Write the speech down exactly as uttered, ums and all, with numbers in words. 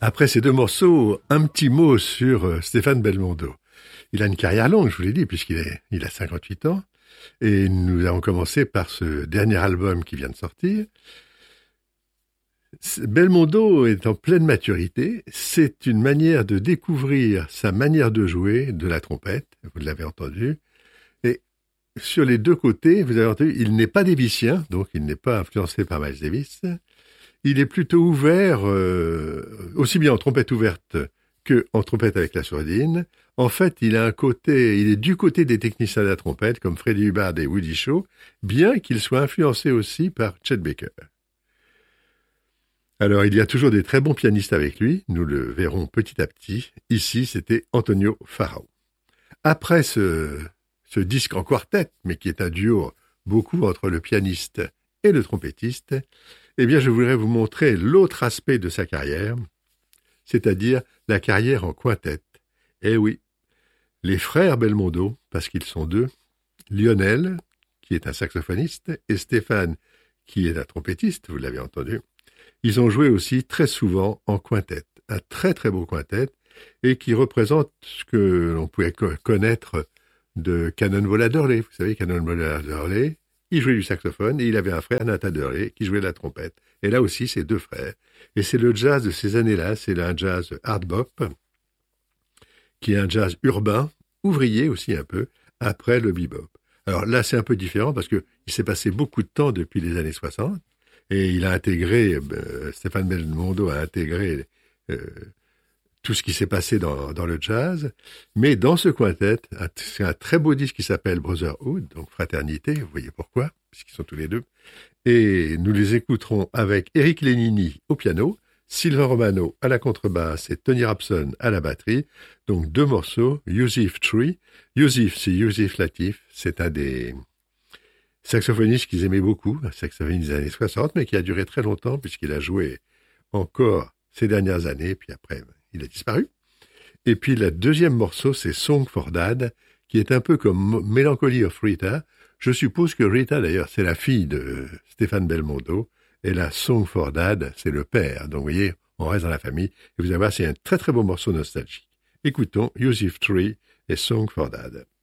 Après ces deux morceaux, un petit mot sur euh, Stéphane Belmondo. Il a une carrière longue, je vous l'ai dit, puisqu'il est, il a cinquante-huit ans. Et nous avons commencé par ce dernier album qui vient de sortir. Belmondo est en pleine maturité. C'est une manière de découvrir sa manière de jouer de la trompette. Vous l'avez entendu. Et sur les deux côtés, vous avez entendu, il n'est pas dévissien, donc il n'est pas influencé par Miles Davis. Il est plutôt ouvert, euh, aussi bien en trompette ouverte que en trompette avec la sourdine. En fait, il a un côté, il est du côté des techniciens de la trompette, comme Freddie Hubbard et Woody Shaw, bien qu'il soit influencé aussi par Chet Baker. Alors, il y a toujours des très bons pianistes avec lui, nous le verrons petit à petit. Ici, c'était Antonio Farao. Après ce, ce disque en quartet, mais qui est un duo beaucoup entre le pianiste et le trompettiste, eh bien, je voudrais vous montrer l'autre aspect de sa carrière, c'est-à-dire la carrière en quintette. Eh oui, les frères Belmondo, parce qu'ils sont deux, Lionel, qui est un saxophoniste, et Stéphane, qui est un trompettiste, vous l'avez entendu, ils ont joué aussi très souvent en quintette, un très très beau quintette, et qui représente ce que l'on pouvait co- connaître de Cannonball Adderley. Vous savez, Cannonball Adderley, il jouait du saxophone, et il avait un frère, Nathan Adderley, qui jouait de la trompette. Et là aussi, c'est deux frères. Et c'est le jazz de ces années-là, c'est un jazz hard bop, qui est un jazz urbain, ouvrier aussi un peu, après le bebop. Alors là, c'est un peu différent parce que il s'est passé beaucoup de temps depuis les années soixante et il a intégré, euh, Stéphane Belmondo a intégré euh, tout ce qui s'est passé dans, dans le jazz. Mais dans ce quintet, c'est un très beau disque qui s'appelle Brotherhood, donc Fraternité, vous voyez pourquoi, puisqu'ils sont tous les deux. Et nous les écouterons avec Eric Lénini au piano, Sylvain Romano à la contrebasse et Tony Rapson à la batterie. Donc deux morceaux, Yusif Tree. Yusif, c'est Yusif Latif, c'est un des saxophonistes qu'ils aimaient beaucoup, un saxophoniste des années soixante, mais qui a duré très longtemps puisqu'il a joué encore ces dernières années, puis après il a disparu. Et puis le deuxième morceau, c'est Song for Dad, qui est un peu comme Melancholy of Rita. Je suppose que Rita, d'ailleurs, c'est la fille de Stéphane Belmondo, et la Song for Dad, c'est le père. Donc, vous voyez, on reste dans la famille. Et vous allez voir, c'est un très très beau morceau nostalgique. Écoutons Yusif Tree et Song for Dad.